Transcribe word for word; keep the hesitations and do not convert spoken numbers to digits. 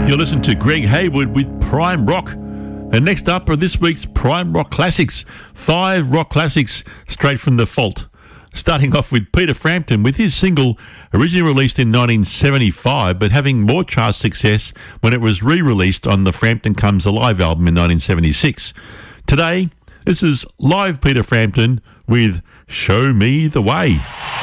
You're listening to Greg Haywood with Prime Rock. And next up are this week's Prime Rock Classics. Five rock classics straight from the vault. Starting off with Peter Frampton with his single originally released in nineteen seventy-five, but having more chart success when it was re-released on the Frampton Comes Alive album in nineteen seventy-six. Today, this is live Peter Frampton with Show Me the Way.